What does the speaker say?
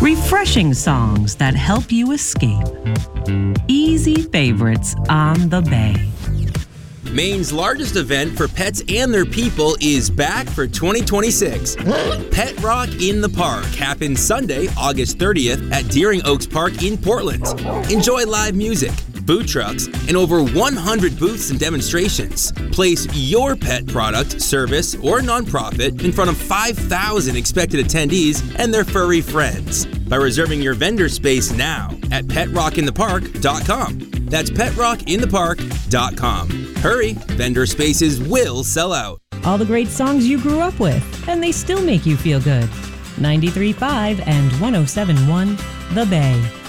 Refreshing songs that help you escape. Easy favorites on the Bay. Maine's largest event for pets and their people is back for 2026. Pet Rock in the Park happens Sunday, August 30th at Deering Oaks Park in Portland. Enjoy live music, food trucks, and over 100 booths and demonstrations. Place your pet product, service, or nonprofit in front of 5,000 expected attendees and their furry friends by reserving your vendor space now at PetRockInThePark.com. That's PetRockInThePark.com. Hurry, vendor spaces will sell out. All the great songs you grew up with, and they still make you feel good. 93.5 and 107.1 The Bay.